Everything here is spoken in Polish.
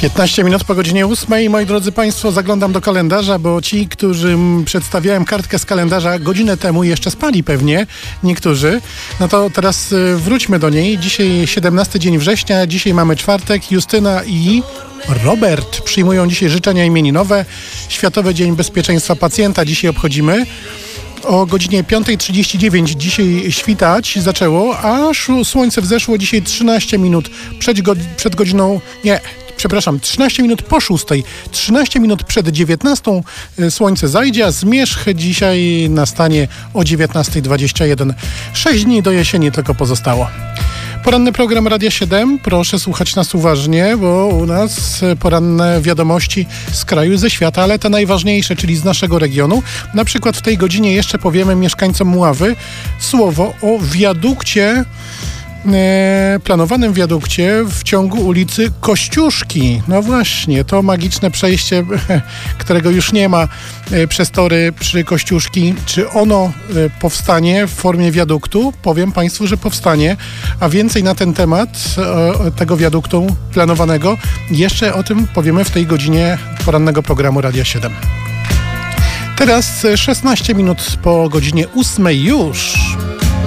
15 minut po godzinie 8. Moi drodzy Państwo, zaglądam do kalendarza, bo ci, którym przedstawiałem kartkę z kalendarza godzinę temu, jeszcze spali pewnie niektórzy. No to teraz wróćmy do niej. Dzisiaj 17 dzień września, dzisiaj mamy czwartek. Justyna i Robert przyjmują dzisiaj życzenia imieninowe. Światowy Dzień Bezpieczeństwa Pacjenta dzisiaj obchodzimy. O godzinie 5:39 dzisiaj świtać zaczęło, a słońce wzeszło dzisiaj 13 minut przed godziną... Nie, przepraszam, 13 minut po 6. 13 minut przed 19 słońce zajdzie, a zmierzch dzisiaj nastanie o 19:21. 6 dni do jesieni tylko pozostało. Poranny program Radia 7. Proszę słuchać nas uważnie, bo u nas poranne wiadomości z kraju, ze świata, ale te najważniejsze, czyli z naszego regionu. Na przykład w tej godzinie jeszcze powiemy mieszkańcom Mławy słowo o wiadukcie, planowanym wiadukcie w ciągu ulicy Kościuszki. No właśnie, to magiczne przejście, którego już nie ma przez tory przy Kościuszki. Czy ono powstanie w formie wiaduktu? Powiem Państwu, że powstanie, a więcej na ten temat tego wiaduktu planowanego jeszcze o tym powiemy w tej godzinie porannego programu Radia 7. Teraz 16 minut po godzinie 8 już.